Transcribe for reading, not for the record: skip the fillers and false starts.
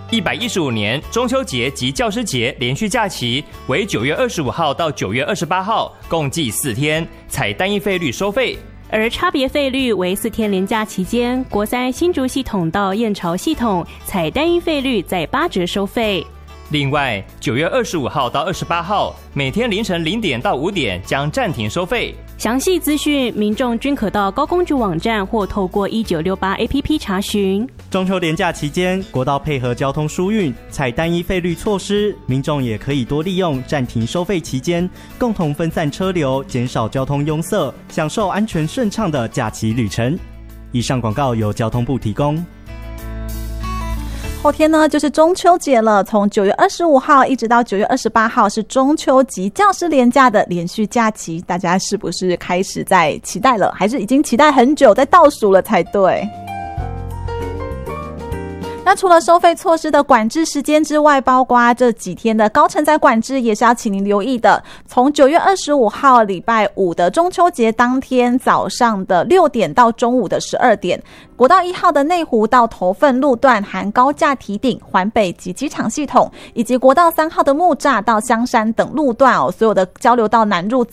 115年中秋节及教师节连续假期为9月25号到9月28号，共计4天，采单一费率收费。 而差别费率为4天连假期间，国三新竹系统到燕巢系统采单一费率在8折收费。 另外9月25号到28号，每天凌晨0点到5点将暂停收费。 详细资讯，民众均可到高公局网站或透过1968 APP 查询。 中秋连假期间，国道配合交通疏运，采单一费率措施，民众也可以多利用暂停收费期间，共同分散车流，减少交通拥塞，享受安全顺畅的假期旅程。以上广告由交通部提供。 后天呢就是中秋节了，从9月25号一直到9月28号是中秋及教师连假的连续假期，大家是不是开始在期待了，还是已经期待很久，在倒数了才对？那除了收费措施的管制时间之外，包括这几天的高承载管制也是要请您留意的。从9月25号礼拜五的中秋节当天早上的6点到中午的12点，国道1号的内湖到头份路段含高架堤顶、环北及机场系统，以及国道3号的木栅到香山等路段所有的交流道南入